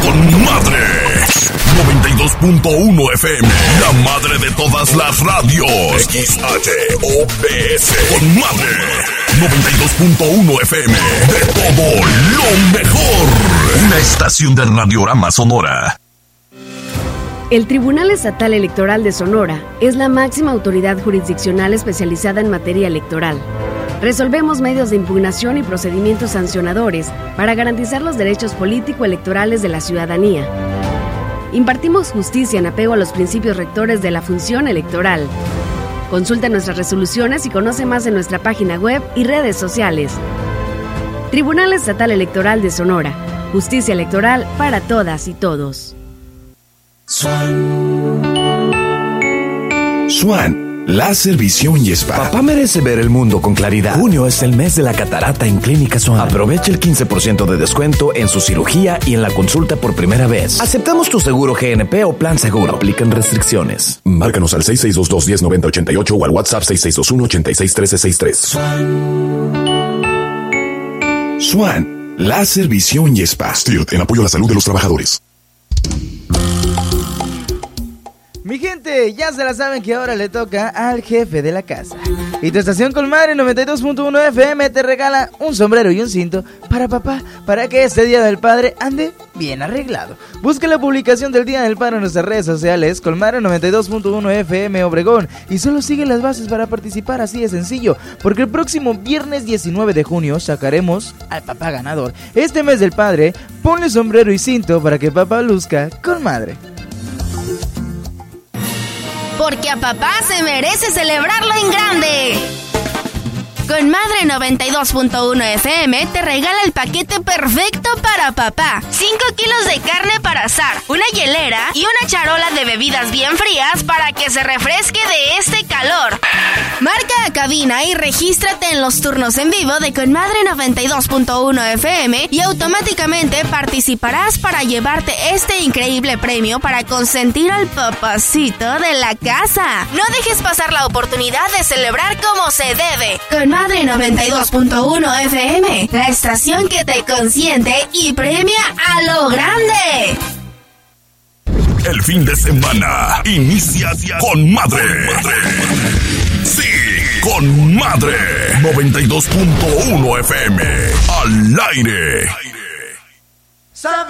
con madre. 92.1 FM, la madre de todas las radios. XHOPS, con madre. 92.1 FM, de todo lo mejor. Una estación de Radiorama Sonora. El Tribunal Estatal Electoral de Sonora es la máxima autoridad jurisdiccional especializada en materia electoral. Resolvemos medios de impugnación y procedimientos sancionadores para garantizar los derechos político-electorales de la ciudadanía. Impartimos justicia en apego a los principios rectores de la función electoral. Consulta nuestras resoluciones y conoce más en nuestra página web y redes sociales. Tribunal Estatal Electoral de Sonora. Justicia electoral para todas y todos. Swan, láser, visión y spa. Papá merece ver el mundo con claridad. Junio es el mes de la catarata en Clínica Swan. Aprovecha el 15% de descuento en su cirugía y en la consulta por primera vez. Aceptamos tu seguro GNP o plan seguro. Aplican restricciones. Márcanos al 6622-109088 o al WhatsApp 6621-861363. Swan, láser, visión y spa. STIRT, en apoyo a la salud de los trabajadores. Mi gente, ya se la saben que ahora le toca al jefe de la casa. Y tu estación con madre 92.1 FM te regala un sombrero y un cinto para papá, para que este Día del Padre ande bien arreglado. Busca la publicación del Día del Padre en nuestras redes sociales, Colmadre 92.1 FM Obregón, y solo sigue las bases para participar, así de sencillo, porque el próximo viernes 19 de junio sacaremos al papá ganador. Este mes del padre, ponle sombrero y cinto para que papá luzca con madre. Porque a papá se merece celebrarlo en grande. Con Madre 92.1 FM te regala el paquete perfecto para papá. 5 kilos de carne para asar, una hielera y una charola de bebidas bien frías para que se refresque de este calor. Marca a cabina y regístrate en los turnos en vivo de Con Madre 92.1 FM y automáticamente participarás para llevarte este increíble premio para consentir al papacito de la casa. No dejes pasar la oportunidad de celebrar como se debe. Con Madre 92.1 FM, la estación que te consiente y premia a lo grande. El fin de semana inicia con madre. Sí, con madre. 92.1 FM al aire.